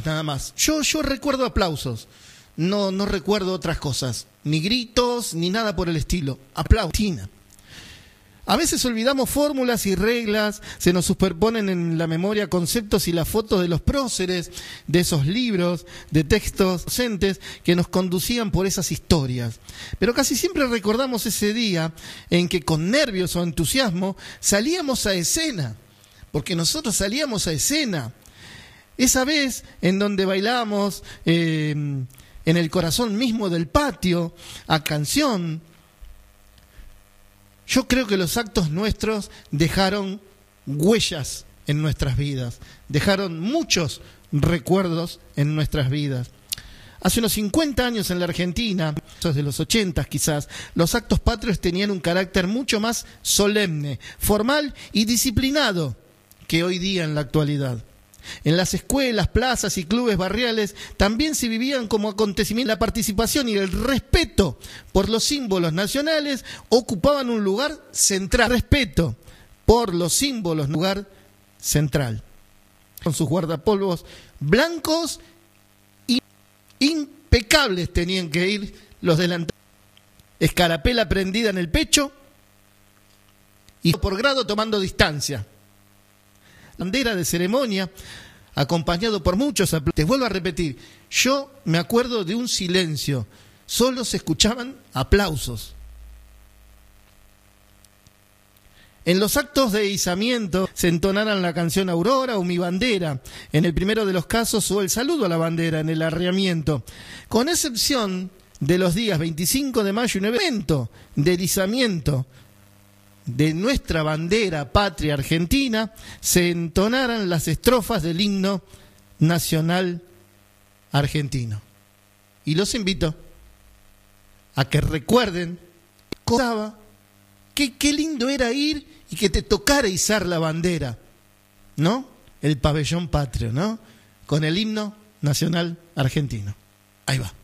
Nada más. Yo recuerdo aplausos. No recuerdo otras cosas. Ni gritos, ni nada por el estilo. Aplausos. A veces olvidamos fórmulas y reglas, se nos superponen en la memoria conceptos y las fotos de los próceres, de esos libros, de textos docentes que nos conducían por esas historias. Pero casi siempre recordamos ese día en que con nervios o entusiasmo salíamos a escena, porque nosotros salíamos a escena. Esa vez en donde bailamos en el corazón mismo del patio, a canción. Yo creo que los actos nuestros dejaron huellas en nuestras vidas, dejaron muchos recuerdos en nuestras vidas. Hace unos 50 años en la Argentina, de los 80 quizás, los actos patrios tenían un carácter mucho más solemne, formal y disciplinado que hoy día en la actualidad. En las escuelas, plazas y clubes barriales también se vivían como acontecimiento. La participación y el respeto por los símbolos nacionales ocupaban un lugar central. Respeto por los símbolos, lugar central. Con sus guardapolvos blancos y impecables tenían que ir los delanteros. Escarapela prendida en el pecho y por grado tomando distancia. Bandera de ceremonia, acompañado por muchos aplausos. Te vuelvo a repetir, yo me acuerdo de un silencio, solo se escuchaban aplausos. En los actos de izamiento se entonaran la canción Aurora o Mi Bandera, en el primero de los casos, o el saludo a la bandera en el arreamiento, con excepción de los días 25 de mayo y 9 evento del izamiento de nuestra bandera patria argentina, se entonaran las estrofas del himno nacional argentino. Y los invito a que recuerden qué lindo era ir y que te tocara izar la bandera, ¿no? El pabellón patrio, ¿no? Con el himno nacional argentino. Ahí va.